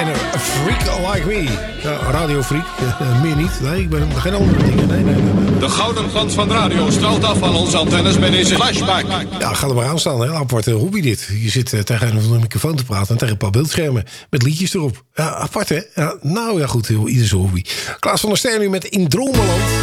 En een freak like me. Ja, radiofreak. Meer niet. Nee, ik ben geen andere dingen. Nee. De gouden glans van de radio straalt af van onze antennes bij deze flashback. Ja, ga er maar aan staan. Hè. Aparte hobby dit. Je zit tegen een of andere microfoon te praten en tegen een paar beeldschermen met liedjes erop. Ja, apart hè? Ja, nou ja, goed. Ieder zijn hobby. Klaas van der Ster nu met In Dromenland.